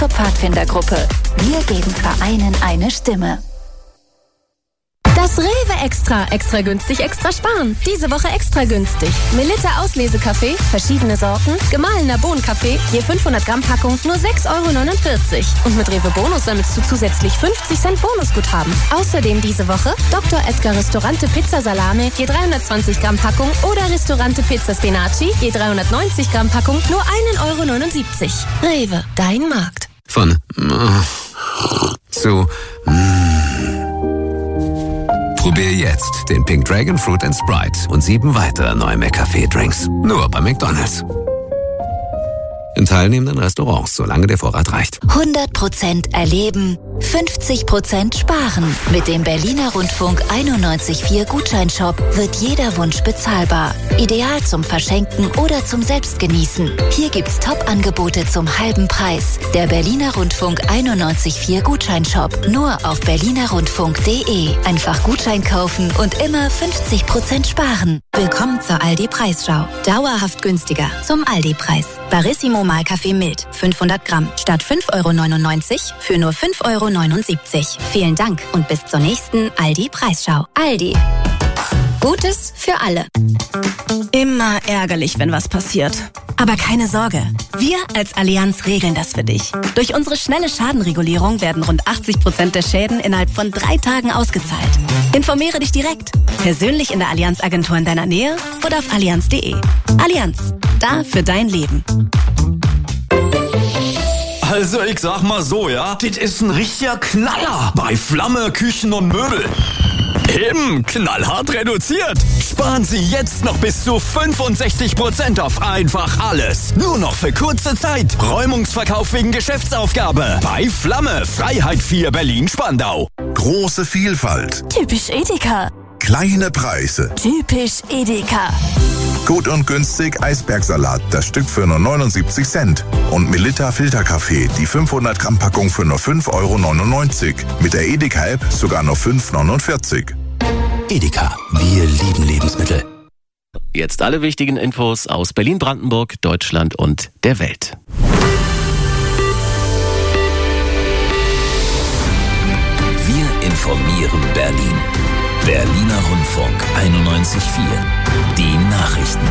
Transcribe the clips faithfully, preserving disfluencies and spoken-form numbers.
zur Pfadfindergruppe. Wir geben Vereinen eine Stimme. Das Rewe Extra. Extra günstig, extra sparen. Diese Woche extra günstig. Melitta Auslesekaffee, verschiedene Sorten, gemahlener Bohnenkaffee, je fünfhundert Gramm Packung, nur sechs Euro neunundvierzig. Und mit Rewe Bonus sammelst du zusätzlich fünfzig Cent Bonusguthaben. Außerdem diese Woche Doktor Edgar Ristorante Pizza Salame, je dreihundertzwanzig Gramm Packung oder Ristorante Pizza Spinaci, je dreihundertneunzig Gramm Packung, nur ein Euro neunundsiebzig. Rewe, dein Markt. Von zu Probier jetzt den Pink Dragon Fruit and Sprite und sieben weitere neue McCafé-Drinks. Nur bei McDonald's. In teilnehmenden Restaurants, solange der Vorrat reicht. hundert Prozent erleben, fünfzig Prozent sparen. Mit dem Berliner Rundfunk einundneunzig Komma vier Gutscheinshop wird jeder Wunsch bezahlbar. Ideal zum Verschenken oder zum Selbstgenießen. Hier gibt's Top-Angebote zum halben Preis. Der Berliner Rundfunk einundneunzig Komma vier Gutscheinshop. Nur auf berlinerrundfunk punkt de. Einfach Gutschein kaufen und immer fünfzig Prozent sparen. Willkommen zur Aldi-Preisschau. Dauerhaft günstiger. Zum Aldi-Preis. Barissimo Malkaffee Mild. fünfhundert Gramm. Statt fünf Euro neunundneunzig für nur fünf Euro neunundsiebzig. Vielen Dank und bis zur nächsten Aldi-Preisschau. Aldi. Gutes für alle. Immer ärgerlich, wenn was passiert. Aber keine Sorge. Wir als Allianz regeln das für dich. Durch unsere schnelle Schadenregulierung werden rund achtzig Prozent der Schäden innerhalb von drei Tagen ausgezahlt. Informiere dich direkt. Persönlich in der Allianz-Agentur in deiner Nähe oder auf allianz punkt de. Allianz. Da für dein Leben. Also, ich sag mal so, ja, das ist ein richtiger Knaller bei Flamme Küchen und Möbel. Eben, knallhart reduziert. Sparen Sie jetzt noch bis zu fünfundsechzig Prozent auf einfach alles. Nur noch für kurze Zeit. Räumungsverkauf wegen Geschäftsaufgabe. Bei Flamme, Freiheit vier, Berlin-Spandau. Große Vielfalt. Typisch Edeka. Kleine Preise. Typisch Edeka. Gut und günstig Eisbergsalat, das Stück für nur neunundsiebzig Cent. Und Melitta Filterkaffee, die fünfhundert Gramm Packung für nur fünf Euro neunundneunzig. Mit der Edeka-App sogar nur fünf Euro neunundvierzig. Edeka, wir lieben Lebensmittel. Jetzt alle wichtigen Infos aus Berlin, Brandenburg, Deutschland und der Welt. Wir informieren Berlin. Berliner Rundfunk einundneunzig Komma vier. Die Nachrichten.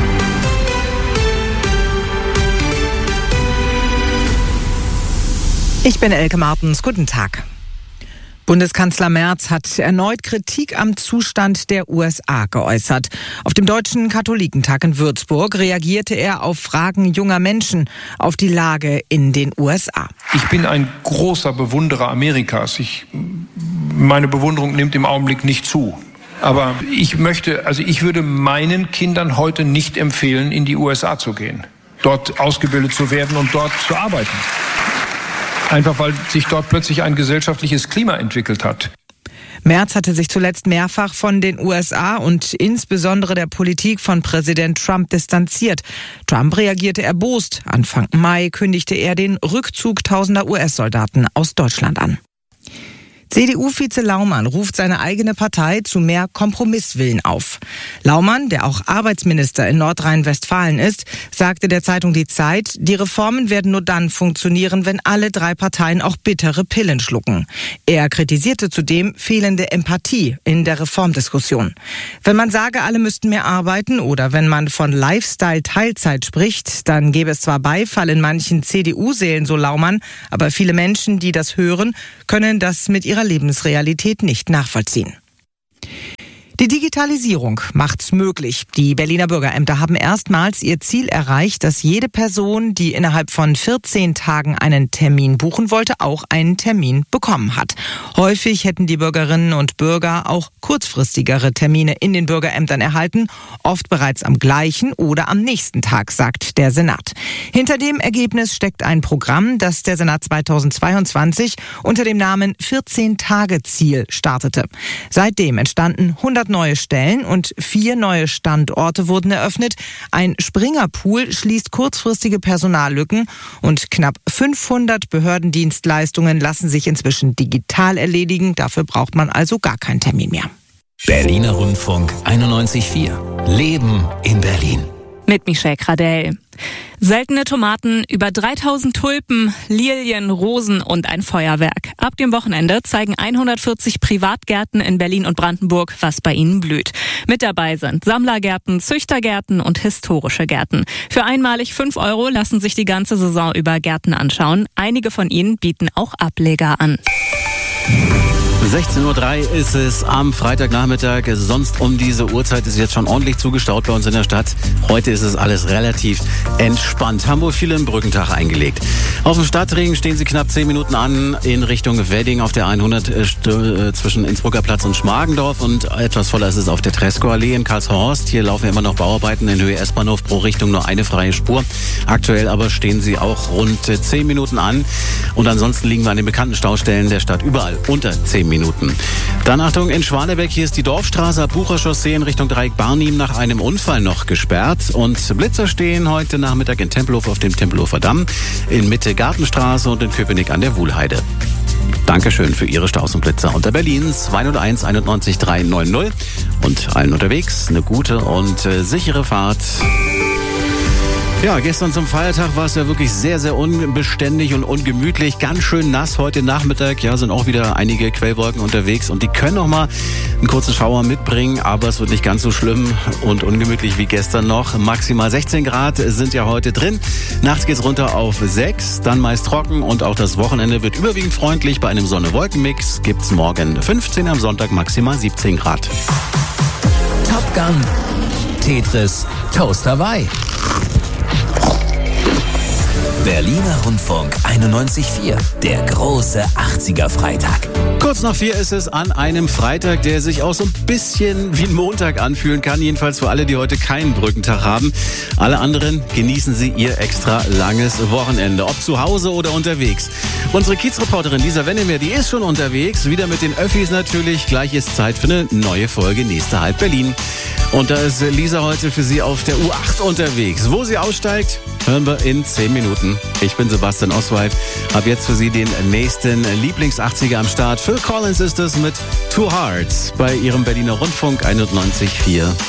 Ich bin Elke Martens. Guten Tag. Bundeskanzler Merz hat erneut Kritik am Zustand der U S A geäußert. Auf dem Deutschen Katholikentag in Würzburg reagierte er auf Fragen junger Menschen auf die Lage in den U S A. Ich bin ein großer Bewunderer Amerikas. Ich, meine Bewunderung nimmt im Augenblick nicht zu. Aber ich möchte, also ich würde meinen Kindern heute nicht empfehlen, in die U S A zu gehen, dort ausgebildet zu werden und dort zu arbeiten. Einfach weil sich dort plötzlich ein gesellschaftliches Klima entwickelt hat. Merz hatte sich zuletzt mehrfach von den U S A und insbesondere der Politik von Präsident Trump distanziert. Trump reagierte erbost. Anfang Mai kündigte er den Rückzug tausender U S-Soldaten aus Deutschland an. C D U-Vize Laumann ruft seine eigene Partei zu mehr Kompromisswillen auf. Laumann, der auch Arbeitsminister in Nordrhein-Westfalen ist, sagte der Zeitung Die Zeit, die Reformen werden nur dann funktionieren, wenn alle drei Parteien auch bittere Pillen schlucken. Er kritisierte zudem fehlende Empathie in der Reformdiskussion. Wenn man sage, alle müssten mehr arbeiten oder wenn man von Lifestyle-Teilzeit spricht, dann gäbe es zwar Beifall in manchen C D U-Sälen, so Laumann, aber viele Menschen, die das hören, können das mit ihrer Lebensrealität nicht nachvollziehen. Die Digitalisierung macht's möglich. Die Berliner Bürgerämter haben erstmals ihr Ziel erreicht, dass jede Person, die innerhalb von vierzehn Tagen einen Termin buchen wollte, auch einen Termin bekommen hat. Häufig hätten die Bürgerinnen und Bürger auch kurzfristigere Termine in den Bürgerämtern erhalten, oft bereits am gleichen oder am nächsten Tag, sagt der Senat. Hinter dem Ergebnis steckt ein Programm, das der Senat zweitausendzweiundzwanzig unter dem Namen vierzehn-Tage-Ziel startete. Seitdem entstanden hundert neue Stellen und vier neue Standorte wurden eröffnet. Ein Springerpool schließt kurzfristige Personallücken und knapp fünfhundert Behördendienstleistungen lassen sich inzwischen digital erledigen. Dafür braucht man also gar keinen Termin mehr. Berliner Rundfunk einundneunzig Komma vier. Leben in Berlin. Mit Michelle Gradell. Seltene Tomaten, über dreitausend Tulpen, Lilien, Rosen und ein Feuerwerk. Ab dem Wochenende zeigen hundertvierzig Privatgärten in Berlin und Brandenburg, was bei ihnen blüht. Mit dabei sind Sammlergärten, Züchtergärten und historische Gärten. Für einmalig fünf Euro lassen sich die ganze Saison über Gärten anschauen. Einige von ihnen bieten auch Ableger an. sechzehn Uhr drei ist es am Freitagnachmittag. Sonst um diese Uhrzeit ist jetzt schon ordentlich zugestaut bei uns in der Stadt. Heute ist es alles relativ entspannt. Haben wohl viele einen Brückentag eingelegt. Auf dem Stadtring stehen sie knapp zehn Minuten an in Richtung Wedding auf der hundert äh, zwischen Innsbrucker Platz und Schmargendorf. Und etwas voller ist es auf der Treskow-Allee in Karlshorst. Hier laufen immer noch Bauarbeiten in Höhe S-Bahnhof, pro Richtung nur eine freie Spur. Aktuell aber stehen sie auch rund zehn Minuten an. Und ansonsten liegen wir an den bekannten Staustellen der Stadt überall unter zehn Minuten. Dann Achtung, in Schwanebeck, hier ist die Dorfstraße, Bucher-Chaussee in Richtung Dreieck Barnim nach einem Unfall noch gesperrt. Und Blitzer stehen heute Nachmittag in Tempelhof auf dem Tempelhofer Damm, in Mitte Gartenstraße und in Köpenick an der Wuhlheide. Dankeschön für Ihre Staus und Blitzer unter Berlin zwei null eins einundneunzig drei neun null und allen unterwegs eine gute und äh, sichere Fahrt. Ja, gestern zum Feiertag war es ja wirklich sehr, sehr unbeständig und ungemütlich. Ganz schön nass heute Nachmittag. Ja, sind auch wieder einige Quellwolken unterwegs und die können noch mal einen kurzen Schauer mitbringen, aber es wird nicht ganz so schlimm und ungemütlich wie gestern noch. Maximal sechzehn Grad sind ja heute drin. Nachts geht's runter auf sechs, dann meist trocken und auch das Wochenende wird überwiegend freundlich. Bei einem Sonne-Wolken-Mix gibt's morgen fünfzehn, am Sonntag maximal siebzehn Grad. Top Gun, Tetris, Toast Hawaii. Berliner Rundfunk einundneunzig Komma vier, der große achtziger-Freitag. Kurz nach vier ist es an einem Freitag, der sich auch so ein bisschen wie ein Montag anfühlen kann. Jedenfalls für alle, die heute keinen Brückentag haben. Alle anderen genießen Sie Ihr extra langes Wochenende, ob zu Hause oder unterwegs. Unsere Kiezreporterin Lisa Wennemer, die ist schon unterwegs. Wieder mit den Öffis natürlich. Gleich ist Zeit für eine neue Folge Nächste Halt Berlin. Und da ist Lisa heute für Sie auf der U acht unterwegs. Wo sie aussteigt, hören wir in zehn Minuten. Ich bin Sebastian Oswald, habe jetzt für Sie den nächsten Lieblings-achtziger am Start. Phil Collins ist es mit Two Hearts bei Ihrem Berliner Rundfunk einundneunzig Komma vier.